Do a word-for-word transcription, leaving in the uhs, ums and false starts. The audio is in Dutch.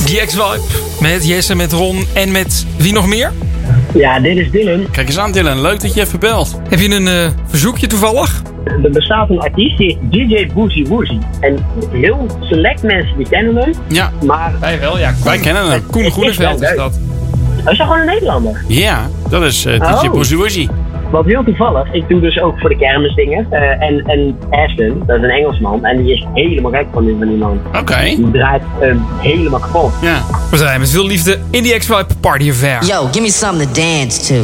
Die X-Vibe met Jesse, met Ron en met wie nog meer? Ja, dit is Dylan. Kijk eens aan, Dylan. Leuk dat je even belt. Heb je een uh, verzoekje toevallig? Er bestaat een artiest, die heet D J Boozy Woozy. En heel select mensen die kennen hem. Ja. Maar Wij wel, ja. Koen, wij kennen hem. Koen Groeneveld is dat. Hij is toch gewoon een Nederlander? Ja, dat is uh, D J Oh. Boozy Woozy. Wat heel toevallig, ik doe dus ook voor de kermisdingen. Uh, en, en Ashton, dat is een Engelsman, en die is helemaal gek van die, van die man. Oké. Okay. Die draait uh, helemaal kapot. Ja. We zijn met veel liefde in die X-Vibe Party Affair. Yo, give me something to dance to.